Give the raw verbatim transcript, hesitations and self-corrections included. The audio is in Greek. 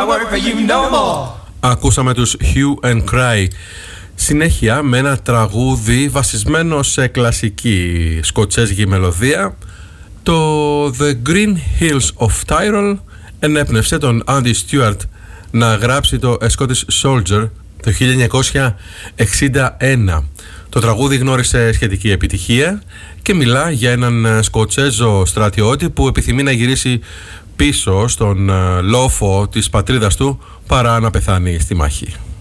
work for you no more. Ακούσαμε τους Hue and Cry. Συνέχεια με ένα τραγούδι βασισμένο σε κλασική σκοτσέζικη μελωδία. Το The Green Hills of Tyrol ενέπνευσε τον Andy Stewart να γράψει το A Scottish Soldier το χίλια εννιακόσια εξήντα ένα. Το τραγούδι γνώρισε σχετική επιτυχία και μιλά για έναν Σκοτσέζο στρατιώτη που επιθυμεί να γυρίσει πίσω στον λόφο της πατρίδας του παρά να πεθάνει στη μάχη.